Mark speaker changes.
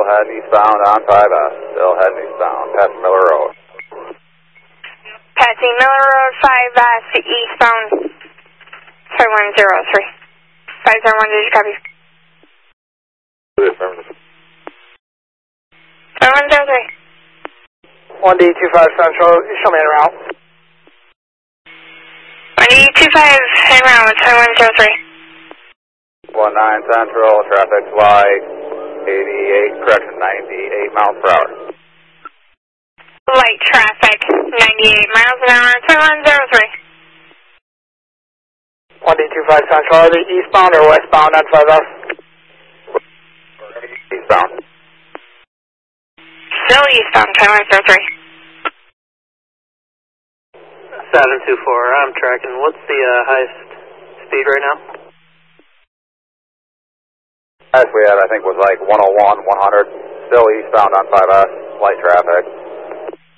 Speaker 1: heading eastbound on 5S. Still heading eastbound, past Miller Road.
Speaker 2: Passing Miller Road, 5S, eastbound, 5103. 501, did you copy?
Speaker 1: Affirmative.
Speaker 2: 5103.
Speaker 3: 1D25 Central, show me en route.
Speaker 2: 1D25, en route, 5103.
Speaker 1: 19 Central, traffic's light, 88, correction, 98 miles per hour.
Speaker 2: Light traffic, 98 miles an hour, 2103.
Speaker 3: 1D25 Central, are they eastbound or westbound on 5S?
Speaker 1: Eastbound.
Speaker 2: Still eastbound, 2103.
Speaker 4: 724, I'm tracking. What's the highest speed right now?
Speaker 1: Highest we had, I think, was like 101, 100. Still eastbound on 5S, light traffic.